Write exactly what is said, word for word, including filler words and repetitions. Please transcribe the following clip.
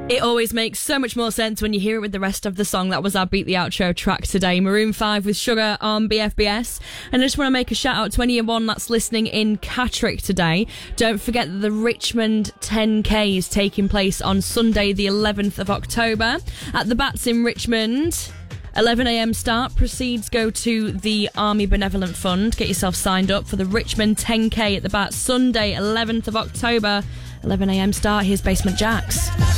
It always makes so much more sense when you hear it with the rest of the song. That was our Beat the Outro track today. Maroon five with Sugar on B F B S. And I just want to make a shout out to anyone that's listening in Catterick today. Don't forget that the Richmond ten K is taking place on Sunday the eleventh of October at the Bats in Richmond. eleven a.m. start. Proceeds go to the Army Benevolent Fund. Get yourself signed up for the Richmond ten K at the Bats Sunday eleventh of October. eleven a.m. start. Here's Basement Jaxx.